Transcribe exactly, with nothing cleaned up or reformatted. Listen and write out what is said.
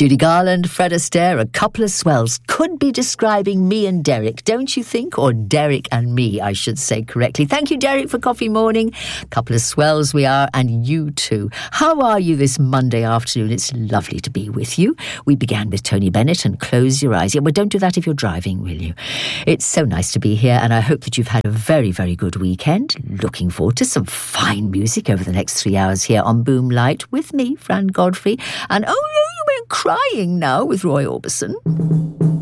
Judy Garland, Fred Astaire, a couple of swells, could be describing me and Derek, don't you think? Or Derek and me, I should say correctly. Thank you, Derek, for coffee morning. Couple of swells we are, and you too. How are you this Monday afternoon? It's lovely to be with you. We began with Tony Bennett and Close Your Eyes. Yeah, well, don't do that if you're driving, will you? It's so nice to be here, and I hope that you've had a very, very good weekend. Looking forward to some fine music over the next three hours here on Boom Light with me, Fran Godfrey. And oh no, you went crying now with Roy Orbison.